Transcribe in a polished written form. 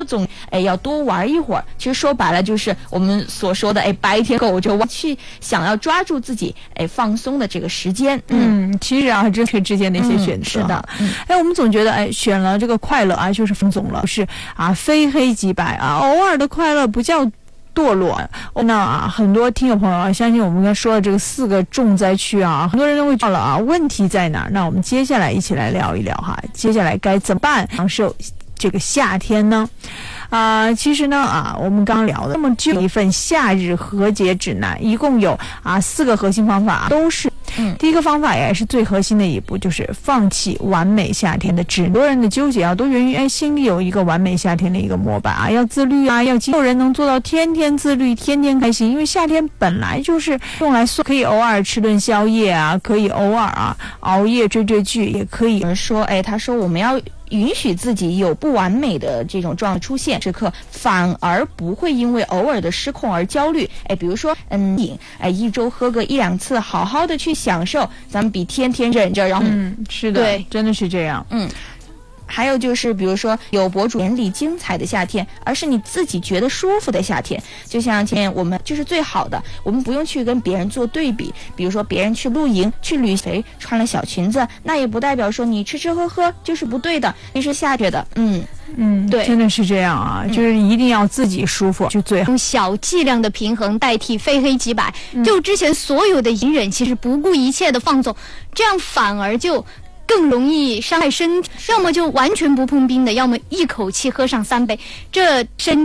总要多玩一会儿。其实说白了就是我们所说的白天狗着玩，去想要抓住自己放松的这个时间。 其实啊，这是之间的一些选择。 是的， 我们总觉得选了这个快乐啊，就是放纵了，是啊，非黑即白啊，偶尔的快乐不叫堕落。那很多听友朋友啊，相信我们刚才说的这个4个重灾区啊，很多人都会知道了啊，问题在哪儿？那我们接下来一起来聊一聊哈，接下来该怎么办享受这个夏天呢？其实呢我们刚聊的那么就一份夏日和解指南，一共有4个核心方法，都是第一个方法也是最核心的一步，就是放弃完美夏天的指。很多人的纠结都源于心里有一个完美夏天的一个模板要自律要没有人能做到天天自律天天开心，因为夏天本来就是用来可以偶尔吃顿宵夜可以偶尔熬夜追剧，也可以说他说我们要允许自己有不完美的这种状态出现时刻，反而不会因为偶尔的失控而焦虑。比如说一周喝个1-2次，好好的去享受，咱们比天天忍着，然后是的，对，真的是这样。 还有就是比如说有博主眼里精彩的夏天，而是你自己觉得舒服的夏天。就像今天我们就是最好的，我们不用去跟别人做对比，比如说别人去露营去旅行穿了小裙子，那也不代表说你吃吃喝喝就是不对的，你是下去的。对， 真的是这样就是一定要自己舒服就最好。 用小剂量的平衡代替非黑即白，就之前所有的隐忍，其实不顾一切的放纵，这样反而就更容易伤害身体，要么就完全不碰冰的，要么一口气喝上3杯，这身